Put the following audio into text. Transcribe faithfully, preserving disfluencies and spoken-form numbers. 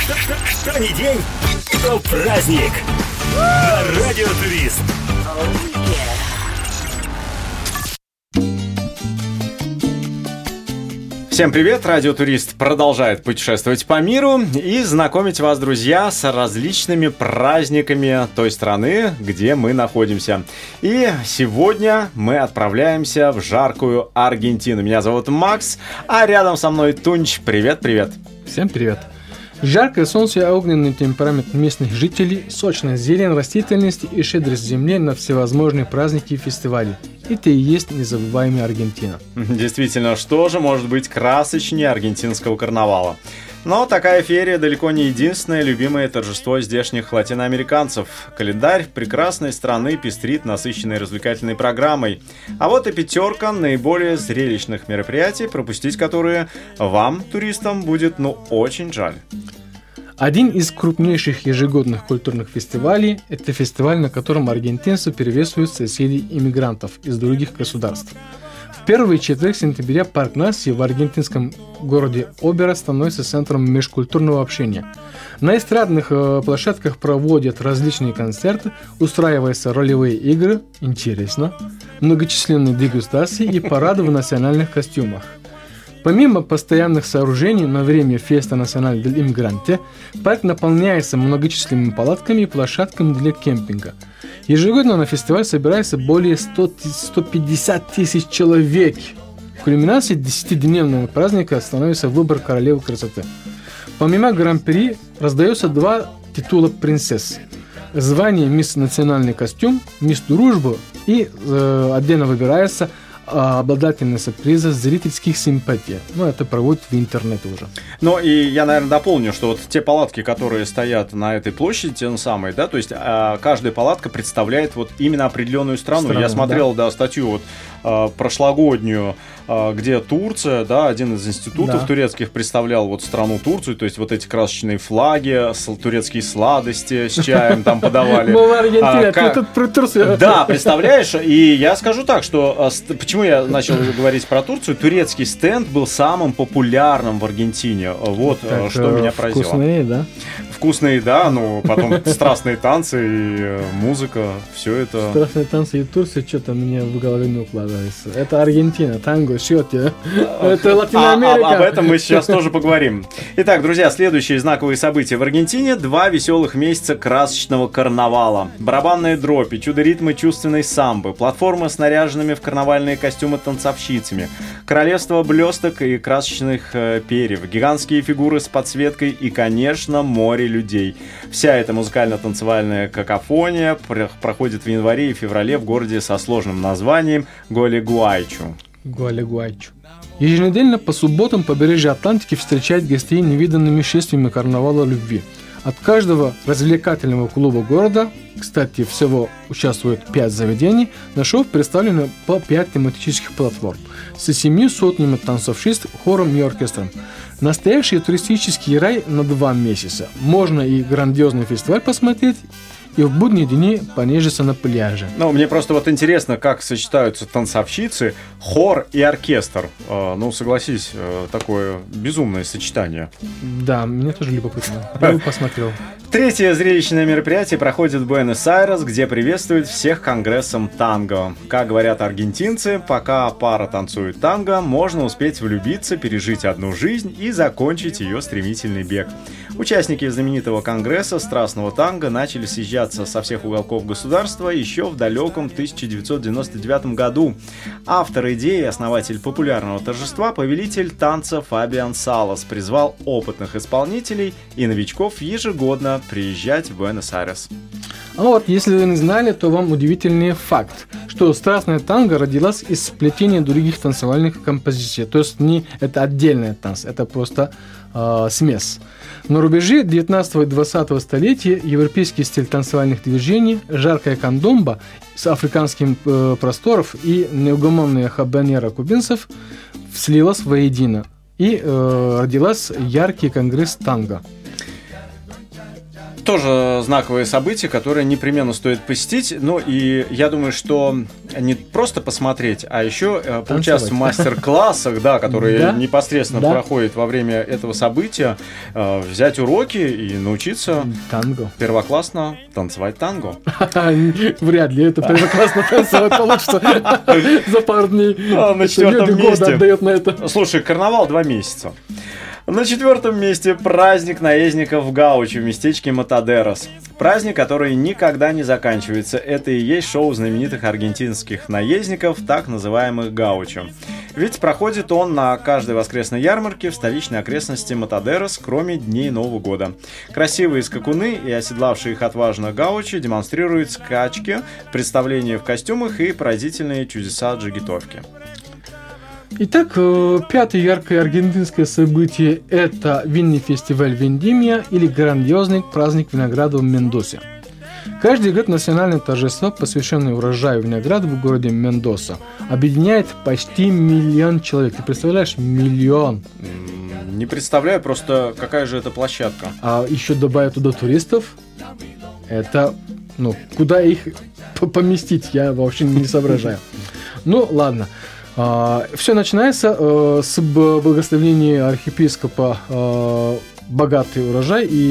Что, что, что ни день, то праздник. На Радио Турист. Всем привет! Радио Турист продолжает путешествовать по миру и знакомить вас, друзья, с различными праздниками той страны, где мы находимся. И сегодня мы отправляемся в жаркую Аргентину. Меня зовут Макс, а рядом со мной Тунч. Привет-привет! Всем привет! Жаркое солнце и огненный темперамент местных жителей, сочная зелень растительности и щедрость земли на всевозможные праздники и фестивали. Это и есть незабываемая Аргентина. Действительно, что же может быть красочнее аргентинского карнавала? Но такая феерия далеко не единственное любимое торжество здешних латиноамериканцев. Календарь прекрасной страны пестрит насыщенной развлекательной программой. А вот и пятерка наиболее зрелищных мероприятий, пропустить которые вам, туристам, будет ну очень жаль. Один из крупнейших ежегодных культурных фестивалей – это фестиваль, на котором аргентинцы приветствуют соседей-иммигрантов из других государств. В первый четверг сентября парк Нассии в аргентинском городе Обера становится центром межкультурного общения. На эстрадных э, площадках проводят различные концерты, устраиваются ролевые игры, интересно, многочисленные дегустации и парады в национальных костюмах. Помимо постоянных сооружений на время Феста Националь дель Иммигранте, парк наполняется многочисленными палатками и площадками для кемпинга. Ежегодно на фестиваль собирается более сто - сто пятьдесят тысяч человек. В кульминации десятидневного праздника становится выбор королевы красоты. Помимо гран-при раздается два титула принцесс. Звание мисс национальный костюм, мисс дружбу и э, отдельно выбирается обладательница приза зрительских симпатий. Ну, это проводят в интернете уже. Ну, и я, наверное, дополню, что вот те палатки, которые стоят на этой площади, те самые, да, то есть а, каждая палатка представляет вот именно определенную страну. страну я смотрел, да, да статью вот а, прошлогоднюю, а, где Турция, да, один из институтов да. турецких представлял вот страну Турцию, то есть вот эти красочные флаги, турецкие сладости с чаем там подавали. Мы в Аргентине, тут про Турцию. Да, представляешь, и я скажу так, что почему я начал говорить про Турцию, турецкий стенд был самым популярным в Аргентине. Вот так, что меня поразило. Вкусная еда. Вкусная еда, ну потом страстные танцы и музыка, все это. Страстные танцы и Турция что-то мне в голове не укладывается. Это Аргентина, танго, счете. Это Латиноамерика. А, об этом мы сейчас тоже поговорим. Итак, друзья, следующие знаковые события в Аргентине. Два веселых месяца красочного карнавала. Барабанные дробь, чудо-ритмы чувственной самбы, платформы с наряженными в карнавальные костюмы танцовщицами, королевство блесток и красочных э, перьев, гигантские фигуры с подсветкой и, конечно, море людей. Вся эта музыкально-танцевальная какофония пр- проходит в январе и феврале в городе со сложным названием Гуалегуайчу. Гуалегуайчу. Еженедельно по субботам побережье Атлантики встречает гостей невиданными шествиями карнавала любви. От каждого развлекательного клуба города, кстати, всего участвует пять заведений, на шоу представлены по пять тематических платформ с семью сотнями танцовщиц, хором и оркестром. Настоящий туристический рай на два месяца. Можно и грандиозный фестиваль посмотреть, и в будние дни понежиться на пляже. Ну, мне просто вот интересно, как сочетаются танцовщицы, хор и оркестр. Э, ну, согласись, э, такое безумное сочетание. Да, мне тоже любопытно. Я бы посмотрел. Третье зрелищное мероприятие проходит в Буэнос-Айрес, где приветствуют всех конгрессом танго. Как говорят аргентинцы, пока пара танцует танго, можно успеть влюбиться, пережить одну жизнь и закончить ее стремительный бег. Участники знаменитого конгресса страстного танго начали съезжаться со всех уголков государства еще в далеком тысяча девятьсот девяносто девятом году. Автор идеи и основатель популярного торжества, повелитель танца Фабиан Салас, призвал опытных исполнителей и новичков ежегодно приезжать в Буэнос-Айрес. А вот, если вы не знали, то вам удивительный факт, что страстная танго родилась из сплетения других танцевальных композиций. То есть не это отдельный танц, это просто э, смесь. На рубеже девятнадцатого и двадцатого столетия европейский стиль танцевальных движений, жаркая кандомба с африканских э, просторов и неугомонная хабанера кубинцев слилась воедино. И э, родилась яркий конгресс танго. Тоже знаковое событие, которое непременно стоит посетить. Ну и я думаю, что не просто посмотреть, а еще э, поучаствовать в мастер-классах, да, которые да? непосредственно да. проходят во время этого события, э, взять уроки и научиться танго. Первоклассно танцевать танго. Вряд ли это первоклассно танцевать получится за пару дней. На четвертом месте. Отдает на это. Слушай, карнавал два месяца. На четвертом месте праздник наездников в Гаучи в местечке Матадерос. Праздник, который никогда не заканчивается. Это и есть шоу знаменитых аргентинских наездников, так называемых Гаучи. Ведь проходит он на каждой воскресной ярмарке в столичной окрестности Матадерос, кроме дней Нового года. Красивые скакуны и оседлавшие их отважно Гаучи демонстрируют скачки, представления в костюмах и поразительные чудеса джигитовки. Итак, пятое яркое аргентинское событие – это винный фестиваль Вендимия или грандиозный праздник винограда в Мендосе. Каждый год национальное торжество, посвященное урожаю винограда в городе Мендоса, объединяет почти миллион человек. Ты представляешь? Миллион! Не представляю, просто какая же это площадка. А еще добавить туда туристов, это, ну, куда их поместить, я вообще не соображаю. Ну, ладно. Uh, все начинается uh, с благословения архиепископа uh, «Богатый урожай» и